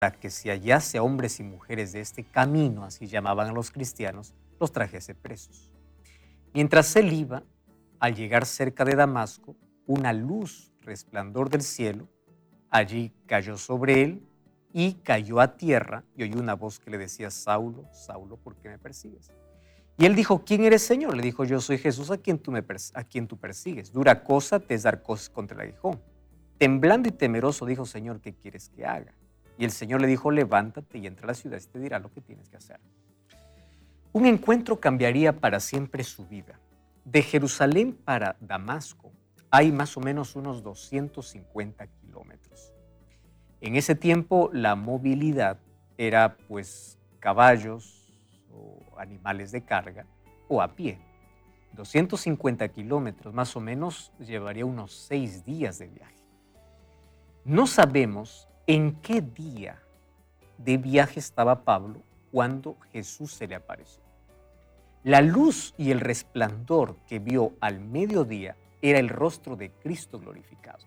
para que si hallase a hombres y mujeres de este camino, así llamaban a los cristianos, los trajese presos. Mientras él iba, al llegar cerca de Damasco, una luz, resplandor del cielo, allí cayó sobre él y cayó a tierra y oyó una voz que le decía: Saulo, Saulo, ¿por qué me persigues? Y él dijo: ¿Quién eres, Señor? Le dijo: Yo soy Jesús a quien tú persigues. Dura cosa te es dar cosas contra el aguijón. Temblando y temeroso dijo: Señor, ¿qué quieres que haga? Y el Señor le dijo: levántate y entra a la ciudad y te dirá lo que tienes que hacer. Un encuentro cambiaría para siempre su vida. De Jerusalén para Damasco hay más o menos unos 250 kilómetros. En ese tiempo la movilidad era pues caballos o animales de carga o a pie. 250 kilómetros más o menos llevaría unos 6 días de viaje. No sabemos en qué día de viaje estaba Pablo cuando Jesús se le apareció. La luz y el resplandor que vio al mediodía era el rostro de Cristo glorificado.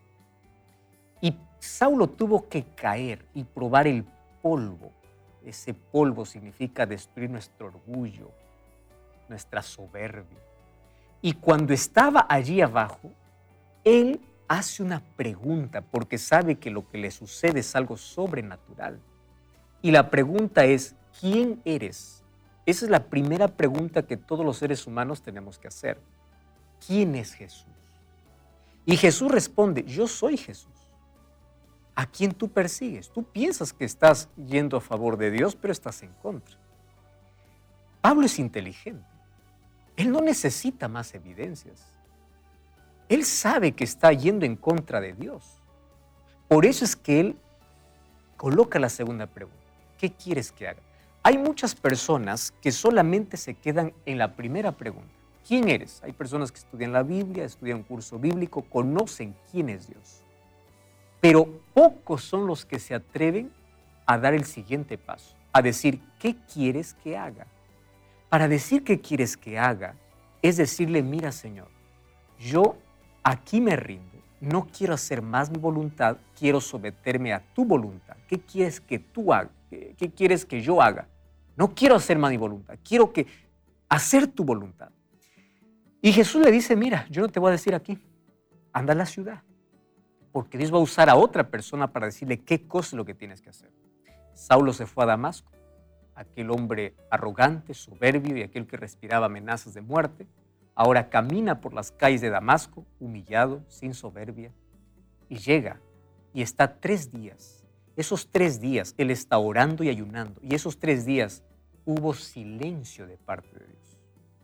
Y Saulo tuvo que caer y probar el polvo. Ese polvo significa destruir nuestro orgullo, nuestra soberbia. Y cuando estaba allí abajo, él hace una pregunta porque sabe que lo que le sucede es algo sobrenatural. Y la pregunta es: ¿quién eres? Esa es la primera pregunta que todos los seres humanos tenemos que hacer. ¿Quién es Jesús? Y Jesús responde: yo soy Jesús. ¿A quién tú persigues? Tú piensas que estás yendo a favor de Dios, pero estás en contra. Pablo es inteligente. Él no necesita más evidencias. Él sabe que está yendo en contra de Dios. Por eso es que él coloca la segunda pregunta: ¿qué quieres que haga? Hay muchas personas que solamente se quedan en la primera pregunta: ¿quién eres? Hay personas que estudian la Biblia, estudian un curso bíblico, conocen quién es Dios. Pero pocos son los que se atreven a dar el siguiente paso, a decir: ¿qué quieres que haga? Para decir qué quieres que haga es decirle: mira, Señor, yo aquí me rindo, no quiero hacer más mi voluntad, quiero someterme a tu voluntad. ¿Qué quieres que tú hagas? ¿Qué quieres que yo haga? No quiero hacer más mi voluntad, quiero hacer tu voluntad. Y Jesús le dice: mira, yo no te voy a decir aquí, anda a la ciudad, porque Dios va a usar a otra persona para decirle qué cosa es lo que tienes que hacer. Saulo se fue a Damasco, aquel hombre arrogante, soberbio y aquel que respiraba amenazas de muerte. Ahora camina por las calles de Damasco, humillado, sin soberbia, y llega y está 3 días. Esos 3 días él está orando y ayunando, y esos 3 días hubo silencio de parte de Dios.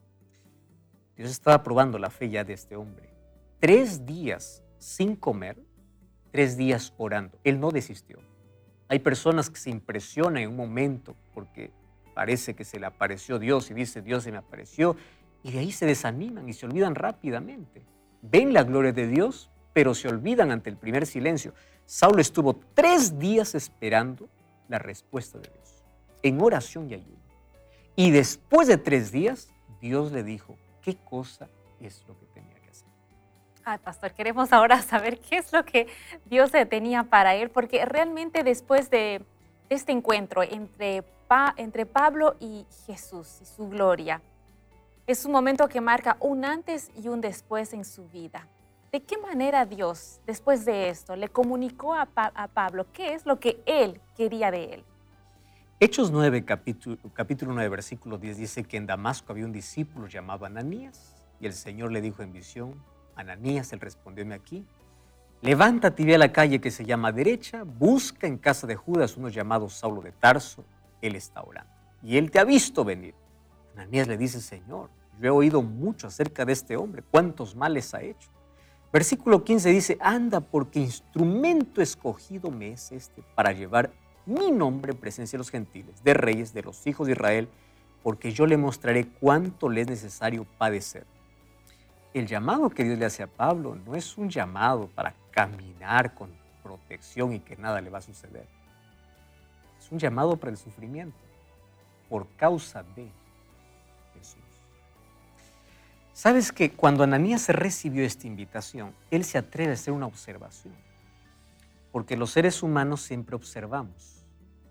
Dios estaba probando la fe ya de este hombre. 3 días sin comer, 3 días orando. Él no desistió. Hay personas que se impresionan en un momento porque parece que se le apareció Dios y dice: Dios se me apareció, y de ahí se desaniman y se olvidan rápidamente. Ven la gloria de Dios, pero se olvidan ante el primer silencio. Saulo estuvo 3 días esperando la respuesta de Dios, en oración y ayuno. Y después de 3 días, Dios le dijo qué cosa es lo que tenía que hacer. Ay, pastor, queremos ahora saber qué es lo que Dios tenía para él, porque realmente después de este encuentro entre Pablo y Jesús y su gloria, es un momento que marca un antes y un después en su vida. ¿De qué manera Dios, después de esto, le comunicó a Pablo qué es lo que él quería de él? Hechos 9, capítulo 9, versículo 10 dice que en Damasco había un discípulo llamado Ananías, y el Señor le dijo en visión: Ananías. Él respondió: heme aquí. Levántate y ve a la calle que se llama derecha, busca en casa de Judas uno llamado Saulo de Tarso, él está orando, y él te ha visto venir. Ananías le dice: Señor, yo he oído mucho acerca de este hombre, cuántos males ha hecho. Versículo 15 dice: anda, porque instrumento escogido me es este para llevar mi nombre en presencia de los gentiles, de reyes, de los hijos de Israel, porque yo le mostraré cuánto le es necesario padecer. El llamado que Dios le hace a Pablo no es un llamado para caminar con protección y que nada le va a suceder. Es un llamado para el sufrimiento por causa de Jesús. ¿Sabes que cuando Ananías recibió esta invitación, él se atreve a hacer una observación? Porque los seres humanos siempre observamos.